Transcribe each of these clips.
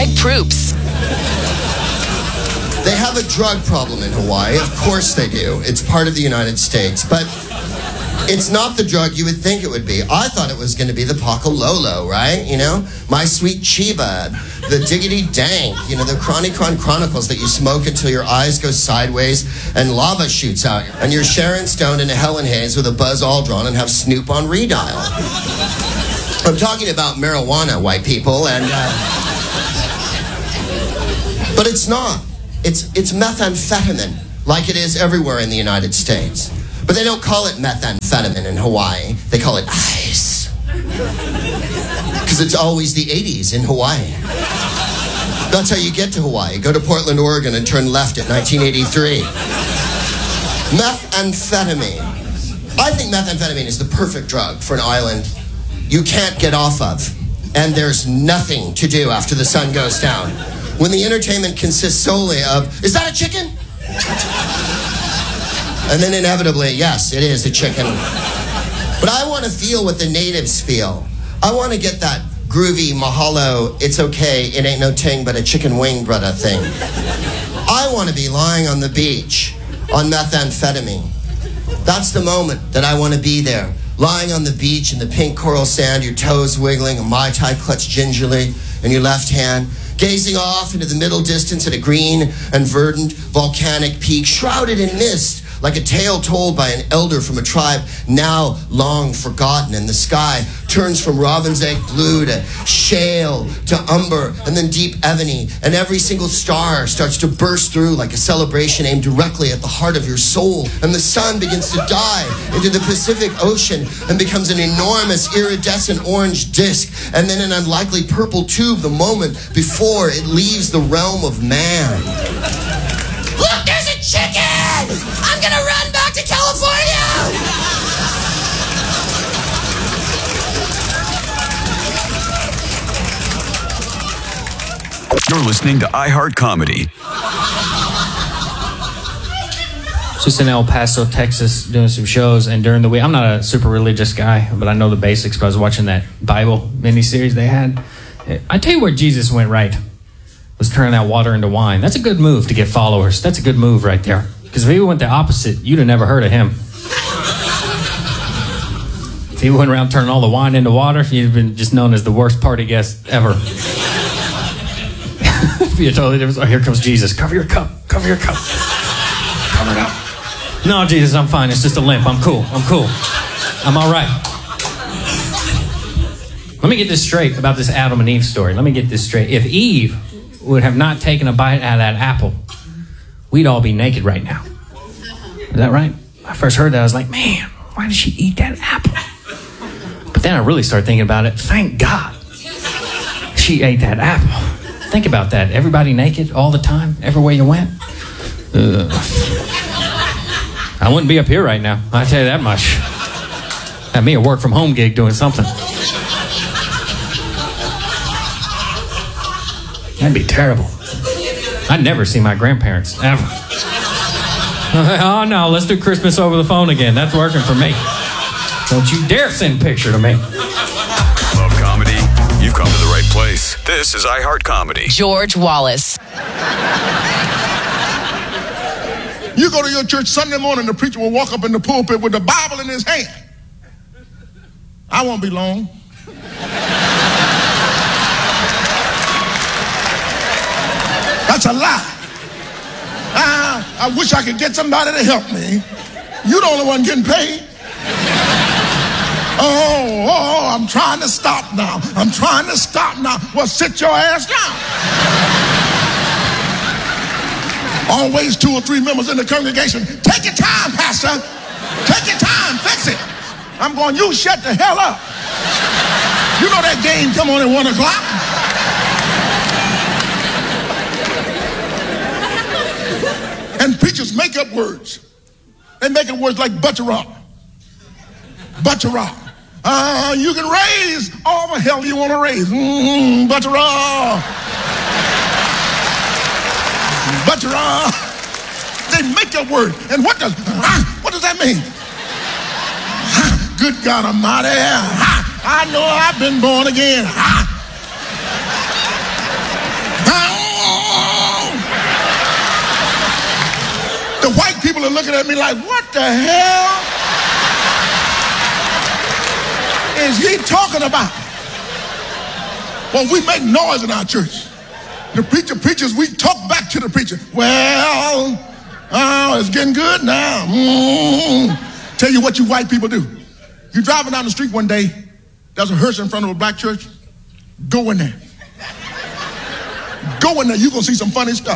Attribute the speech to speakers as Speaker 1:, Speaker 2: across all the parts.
Speaker 1: Greg Proops.
Speaker 2: They have a drug problem in Hawaii. Of course they do. It's part of the United States. But it's not the drug you would think it would be. I thought it was going to be the Pakalolo, right? You know? My Sweet Chiba, the Diggity Dank, you know, the Chronicron Chronicles that you smoke until your eyes go sideways and lava shoots out. And you're Sharon Stone in a Helen Hayes with a Buzz Aldrin and have Snoop on redial. I'm talking about marijuana, white people, and... But it's not. It's methamphetamine, like it is everywhere in the United States. But they don't call it methamphetamine in Hawaii. They call it ice. Because it's always the 80s in Hawaii. That's how you get to Hawaii. Go to Portland, Oregon, and turn left at 1983. Methamphetamine. I think methamphetamine is the perfect drug for an island you can't get off of. And there's nothing to do after the sun goes down. When the entertainment consists solely of, is that a chicken? And then inevitably, yes, it is a chicken. But I want to feel what the natives feel. I want to get that groovy mahalo, it's okay, it ain't no ting but a chicken wing brother thing. I want to be lying on the beach on methamphetamine. That's the moment that I want to be there. Lying on the beach in the pink coral sand, your toes wiggling, a Mai Tai clutched gingerly in your left hand, gazing off into the middle distance at a green and verdant volcanic peak shrouded in mist, like a tale told by an elder from a tribe now long forgotten. And the sky turns from robin's egg blue to shale to umber and then deep ebony, and every single star starts to burst through like a celebration aimed directly at the heart of your soul. And the sun begins to dive into the Pacific Ocean and becomes an enormous iridescent orange disc, and then an unlikely purple tube the moment before it leaves the realm of man. Look, there's a chicken! I'm gonna run back to California!
Speaker 3: You're listening to iHeart Comedy.
Speaker 4: Just in El Paso, Texas, doing some shows, and during the week, I'm not a super religious guy, but I know the basics, but I was watching that Bible miniseries they had. I tell you where Jesus went right. Was turning that water into wine. That's a good move to get followers. That's a good move right there. Because if he went the opposite, you'd have never heard of him. If he went around turning all the wine into water, you'd have been just known as the worst party guest ever. Be a totally different. Oh, here comes Jesus. Cover your cup. Cover your cup. Cover it up. No, Jesus, I'm fine. It's just a limp. I'm cool. I'm cool. I'm all right. Let me get this straight about this Adam and Eve story. Let me get this straight. If Eve would have not taken a bite out of that apple, we'd all be naked right now. Is that right? When I first heard that, I was like, man, why did she eat that apple? But then I really started thinking about it. Thank God she ate that apple. Think about that. Everybody naked all the time, everywhere you went. I wouldn't be up here right now. I tell you that much. Had me a work from home gig doing something. That'd be terrible. I'd never see my grandparents, ever. Oh, no, let's do Christmas over the phone again. That's working for me. Don't you dare send a picture to me.
Speaker 3: Love comedy? You've come to the right place. This is iHeart Comedy.
Speaker 1: George Wallace.
Speaker 5: You go to your church Sunday morning, the preacher will walk up in the pulpit with the Bible in his hand. I won't be long. That's a lie. I wish I could get somebody to help me. You're the only one getting paid. Oh, I'm trying to stop now. I'm trying to stop now. Well, sit your ass down. Always 2 or 3 members in the congregation. Take your time, Pastor. Take your time. Fix it. I'm going, you shut the hell up. You know that game come on at 1 o'clock. And preachers make up words. They make up words like butcherah. Butcherah. You can raise all the hell you want to raise. Butcherah. Butcherah. They make up words. And what does that mean? Good God Almighty. I know I've been born again. people are looking at me like, what the hell is he talking about? Well, we make noise in our church. The preacher preaches, we talk back to the preacher. Well, oh, it's getting good now. Tell you what you white people do. You driving down the street one day, there's a hearse in front of a black church. Go in there. Go in there, you're going to see some funny stuff.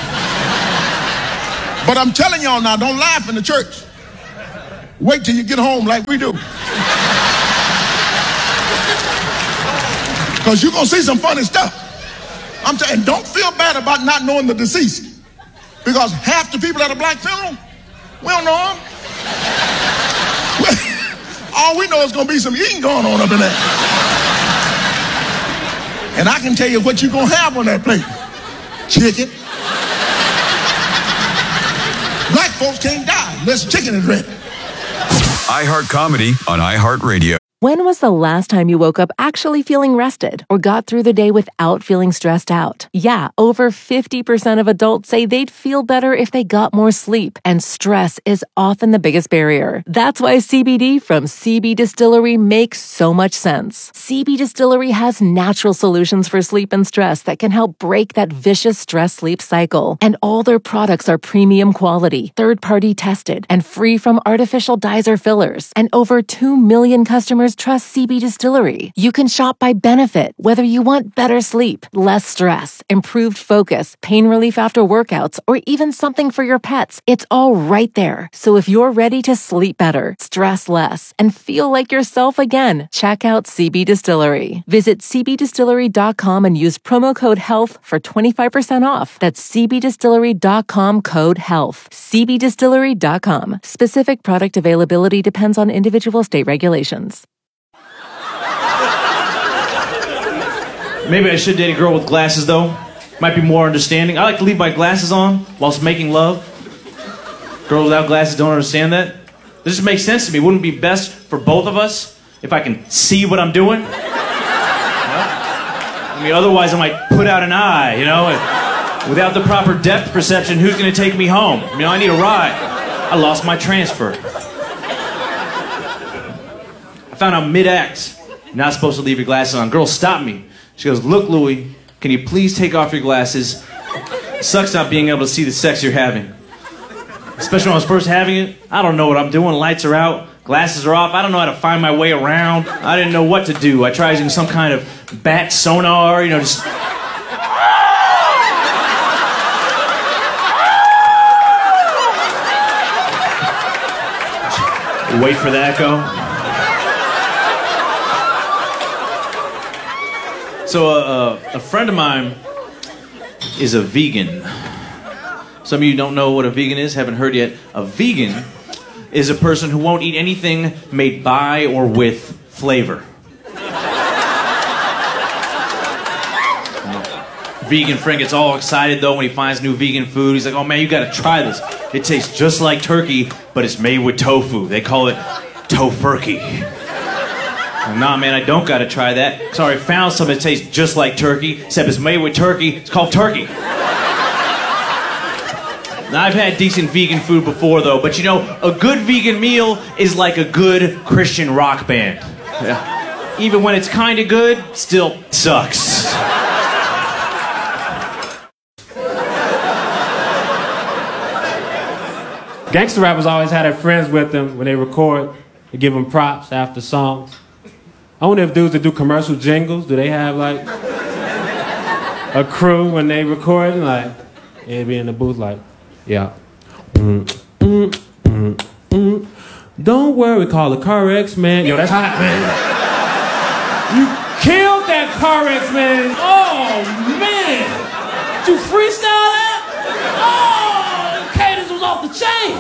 Speaker 5: But I'm telling y'all now, don't laugh in the church. Wait till you get home like we do. Because you're going to see some funny stuff. And don't feel bad about not knowing the deceased. Because half the people at a black funeral, we don't know them. All we know is going to be some eating going on up in there. And I can tell you what you're going to have on that plate. Chicken. Black folks can't die unless chicken is ready.
Speaker 3: iHeart Comedy on iHeartRadio.
Speaker 1: When was the last time you woke up actually feeling rested or got through the day without feeling stressed out? Yeah, over 50% of adults say they'd feel better if they got more sleep, and stress is often the biggest barrier. That's why CBD from CB Distillery makes so much sense. CB Distillery has natural solutions for sleep and stress that can help break that vicious stress-sleep cycle. And all their products are premium quality, third-party tested, and free from artificial dyes or fillers. And over 2 million customers trust CB Distillery. You can shop by benefit, whether you want better sleep, less stress, improved focus, pain relief after workouts, or even something for your pets. It's all right there. So if you're ready to sleep better, stress less, and feel like yourself again, check out CB Distillery. Visit cbdistillery.com and use promo code HEALTH for 25% off. That's cbdistillery.com, code HEALTH. cbdistillery.com. Specific product availability depends on individual state regulations.
Speaker 6: Maybe I should date a girl with glasses, though. Might be more understanding. I like to leave my glasses on whilst making love. Girls without glasses don't understand that. This just makes sense to me. Wouldn't it be best for both of us if I can see what I'm doing? I mean, otherwise I might put out an eye, you know? Without the proper depth perception, who's going to take me home? You know, I need a ride. I lost my transfer. I found out mid-act, you're not supposed to leave your glasses on. Girl stopped me. She goes, look, Louie, can you please take off your glasses? It sucks not being able to see the sex you're having. Especially when I was first having it. I don't know what I'm doing. Lights are out. Glasses are off. I don't know how to find my way around. I didn't know what to do. I tried using some kind of bat sonar, you know, just... Wait for the echo. So a friend of mine is a vegan. Some of you don't know what a vegan is, haven't heard yet. A vegan is a person who won't eat anything made by or with flavor. Vegan friend gets all excited though when he finds new vegan food. He's like, oh man, you gotta try this. It tastes just like turkey, but it's made with tofu. They call it tofurkey. Nah, man, I don't gotta try that. Sorry, I found something that tastes just like turkey, except it's made with turkey. It's called turkey. Now, I've had decent vegan food before, though, but you know, a good vegan meal is like a good Christian rock band. Yeah. Even when it's kinda good, still sucks.
Speaker 7: Gangster rappers always had their friends with them when they record. They give them props after songs. I wonder if dudes that do commercial jingles, do they have like a crew when they record? Like, they'd be in the booth like, yeah. Don't worry, call the CarX, man. Yo, that's hot, man. You killed that CarX, man. Oh, man. Did you freestyle that? Oh, the cadence was off the chain.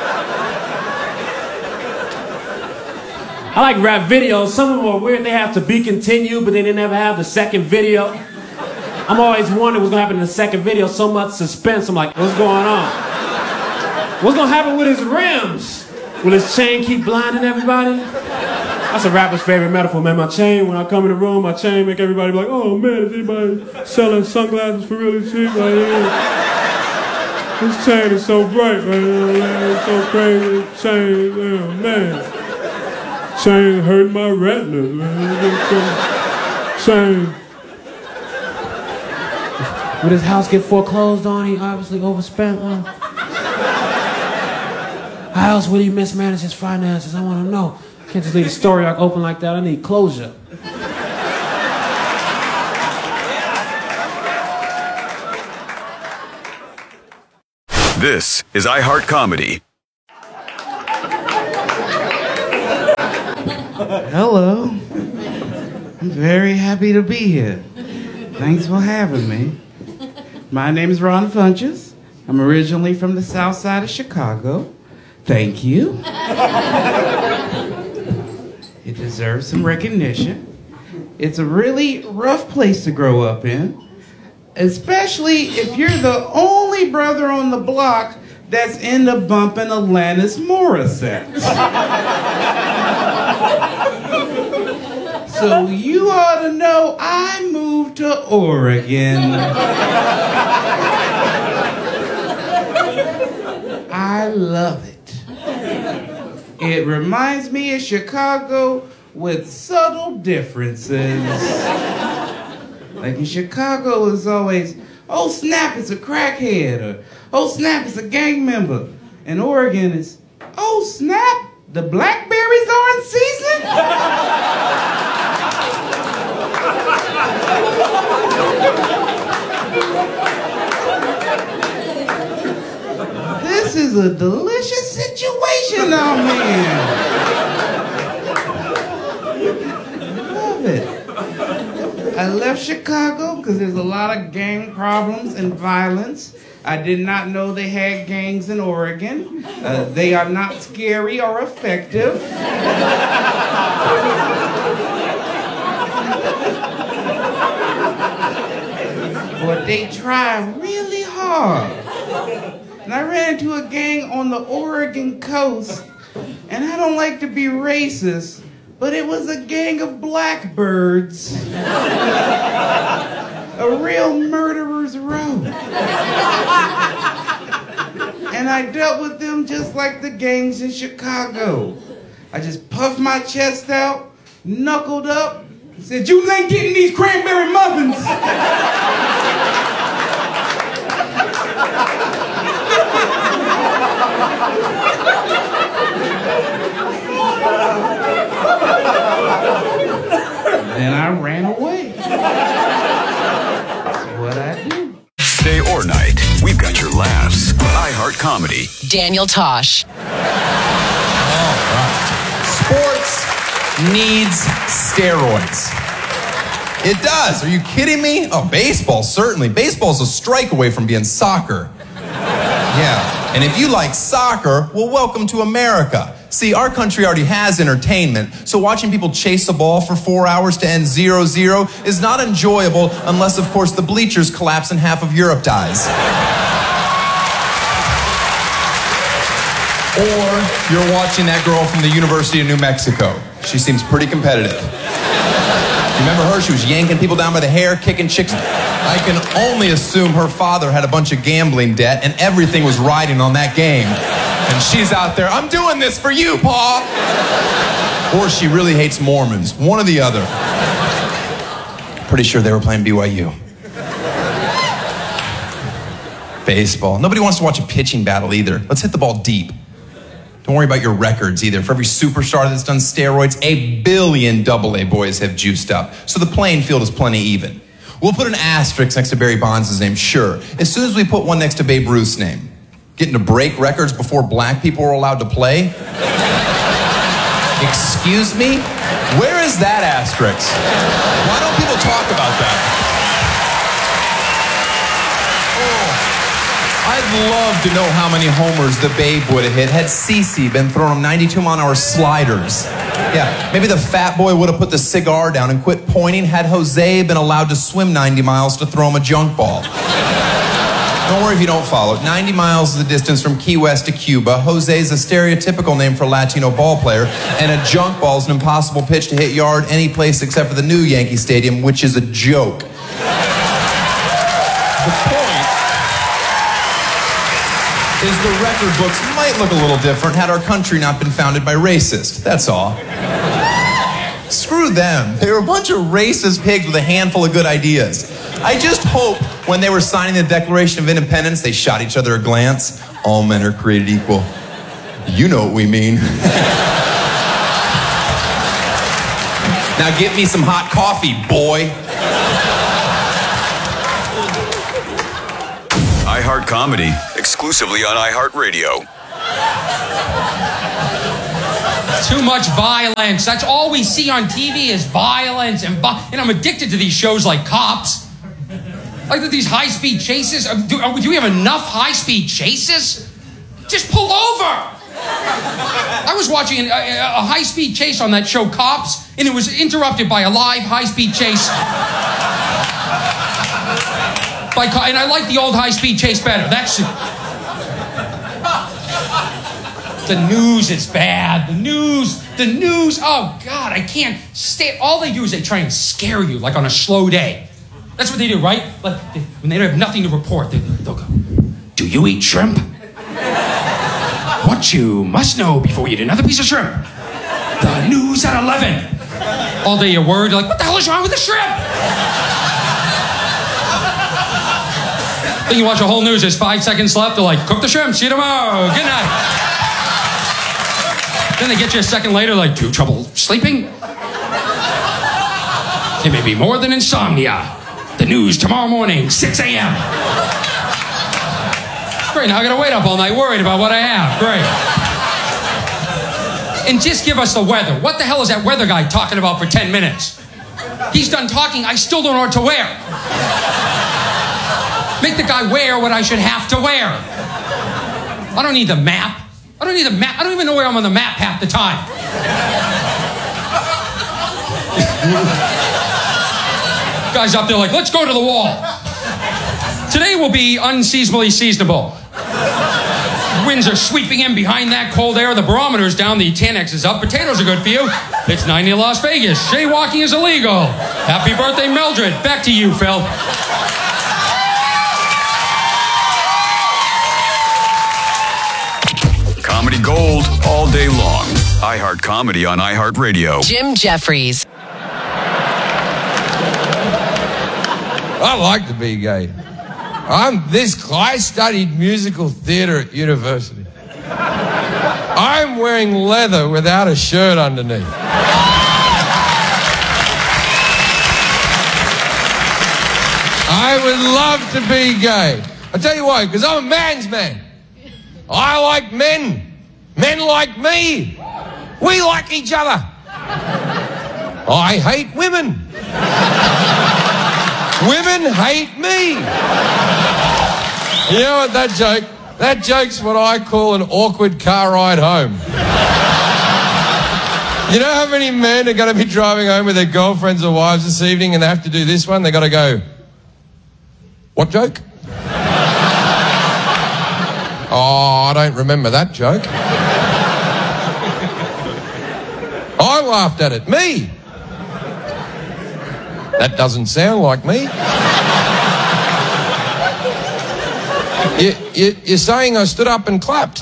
Speaker 7: I like rap videos. Some of them are weird. They have to be continued, but then they never have the second video. I'm always wondering what's gonna happen in the second video. So much suspense. I'm like, what's going on? What's gonna happen with his rims? Will his chain keep blinding everybody? That's a rapper's favorite metaphor, man. My chain, when I come in the room, my chain make everybody be like, oh man, is anybody selling sunglasses for really cheap? Like, yeah. This chain is so bright, man. It's so crazy. This chain, man. Chain hurt my retinas, man. Chain. Would his house get foreclosed on? He obviously overspent. How else would he mismanage his finances? I want to know. Can't just leave the story arc open like that. I need closure.
Speaker 3: This is iHeart Comedy.
Speaker 8: Hello. I'm very happy to be here. Thanks for having me. My name is Ron Funches. I'm originally from the south side of Chicago. Thank you. It deserves some recognition. It's a really rough place to grow up in, especially if you're the only brother on the block that's into bumping Alanis Morissette. So you ought to know I moved to Oregon. I love it. It reminds me of Chicago with subtle differences. Like in Chicago, it's always, oh snap, it's a crackhead, or oh snap, it's a gang member. In Oregon, it's, oh snap, the blackberries are in season? This is a delicious situation I'm in. Love it. I left Chicago because there's a lot of gang problems and violence. I did not know they had gangs in Oregon. They are not scary or effective. But they try really hard. And I ran into a gang on the Oregon coast, and I don't like to be racist, but it was a gang of blackbirds. A real murderer's row. And I dealt with them just like the gangs in Chicago. I just puffed my chest out, knuckled up, said, "You ain't getting these cranberry muffins." Then I ran away. That's what I do.
Speaker 3: Day or night, we've got your laughs. iHeart Comedy.
Speaker 9: Daniel Tosh.
Speaker 10: All right. Sports needs steroids. It does. Are you kidding me? Oh, baseball, certainly. Baseball's a strike away from being soccer. Yeah. And if you like soccer, well, welcome to America. See, our country already has entertainment, so watching people chase a ball for 4 hours to end 0-0 is not enjoyable unless, of course, the bleachers collapse and half of Europe dies. Or you're watching that girl from the University of New Mexico. She seems pretty competitive. Remember her? She was yanking people down by the hair, kicking chicks. I can only assume her father had a bunch of gambling debt and everything was riding on that game. And she's out there, "I'm doing this for you, Pa." Or she really hates Mormons. One or the other. Pretty sure they were playing BYU. Baseball. Nobody wants to watch a pitching battle either. Let's hit the ball deep. Don't worry about your records either. For every superstar that's done steroids, 1 billion AA boys have juiced up. So the playing field is plenty even. We'll put an asterisk next to Barry Bonds' name, sure. As soon as we put one next to Babe Ruth's name. Getting to break records before black people were allowed to play? Excuse me? Where is that asterisk? Why don't people talk about that? I'd love to know how many homers the Babe would have hit had CeCe been throwing him 92-mile-an-hour sliders. Yeah, maybe the fat boy would have put the cigar down and quit pointing had Jose been allowed to swim 90 miles to throw him a junk ball. Don't worry if you don't follow. 90 miles is the distance from Key West to Cuba. Jose is a stereotypical name for a Latino ball player, and a junk ball is an impossible pitch to hit yard any place except for the new Yankee Stadium, which is a joke. The point is the record books might look a little different had our country not been founded by racists. That's all. Screw them. They were a bunch of racist pigs with a handful of good ideas. I just hope when they were signing the Declaration of Independence, they shot each other a glance. All men are created equal. You know what we mean. Now get me some hot coffee, boy.
Speaker 3: iHeart Comedy, exclusively on iHeartRadio.
Speaker 9: Too much violence. That's all we see on TV is violence and I'm addicted to these shows like Cops. Like these high-speed chases. Do we have enough high-speed chases? Just pull over. I was watching a high-speed chase on that show Cops, and it was interrupted by a live high-speed chase. And I like the old high-speed chase better. That's the news is bad. The news. Oh God, I can't stay. All they do is they try and scare you, like on a slow day. That's what they do, right? Like when they don't have nothing to report, they'll go, "Do you eat shrimp? What you must know before you eat another piece of shrimp. The news at 11. All day you're worried, you're like, what the hell is wrong with the shrimp? Then you watch the whole news, there's 5 seconds left, they're like, cook the shrimp, see you tomorrow, good night. Then they get you a second later, like, do you have trouble sleeping? It may be more than insomnia. The news tomorrow morning, 6 a.m. Great, now I gotta wait up all night worried about what I have. Great. And just give us the weather. What the hell is that weather guy talking about for 10 minutes? He's done talking, I still don't know what to wear. Make the guy wear what I should have to wear. I don't need the map. I don't even know where I'm on the map half the time. Guys up there like, let's go to the wall. Today will be unseasonably seasonable. Winds are sweeping in behind that cold air. The barometer's down. The Tanex is up. Potatoes are good for you. It's 90 in Las Vegas. Jaywalking is illegal. Happy birthday, Mildred. Back to you, Phil.
Speaker 3: Comedy gold all day long. iHeart Comedy on iHeartRadio.
Speaker 1: Jim Jeffries.
Speaker 11: I like to be gay. I studied musical theater at university. I'm wearing leather without a shirt underneath. I would love to be gay. I'll tell you why, because I'm a man's man. I like men. Men like me. We like each other. I hate women. Women hate me. You know what, that joke's what I call an awkward car ride home. You know how many men are going to be driving home with their girlfriends or wives this evening and they have to do this one? They got to go, what joke? Oh, I don't remember that joke. I laughed at it. Me. That doesn't sound like me. You're saying I stood up and clapped.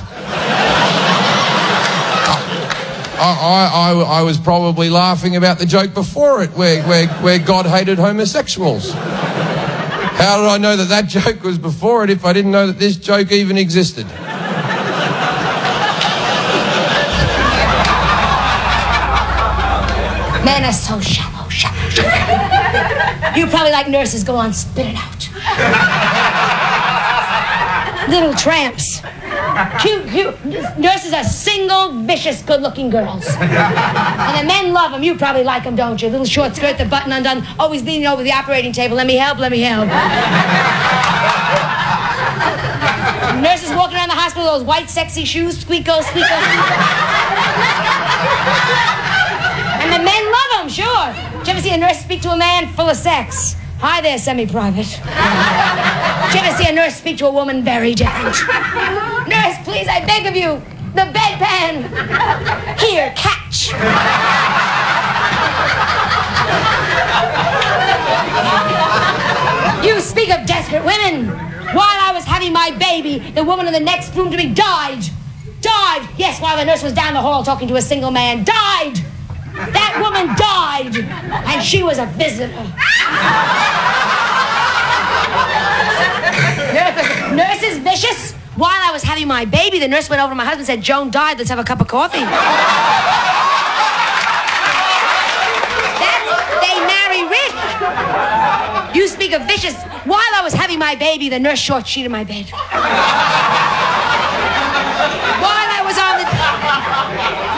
Speaker 11: I was probably laughing about the joke before it, where God hated homosexuals. How did I know that joke was before it if I didn't know that this joke even existed?
Speaker 12: Men are so shallow. You probably like nurses. Go on, spit it out. Little tramps. Cute. Nurses are single, vicious, good-looking girls. And the men love them. You probably like them, don't you? Little short skirt, the button undone, always leaning over the operating table. Let me help. Nurses walking around the hospital with those white, sexy shoes. Squeako. And the men love them, sure. Did you ever see a nurse speak to a man full of sex? Hi there, semi-private. Did you ever see a nurse speak to a woman? Very different. Nurse, please, I beg of you. The bedpan. Here, catch. You speak of death desperate women. While I was having my baby, the woman in the next room to me died. Died. Yes, while the nurse was down the hall talking to a single man. Died. That woman died. And she was a visitor. Nurse is vicious. While I was having my baby, the nurse went over to my husband and said, Joan died, let's have a cup of coffee. They marry rich. You speak of vicious. While I was having my baby, the nurse short-sheeted my bed. While I was on the...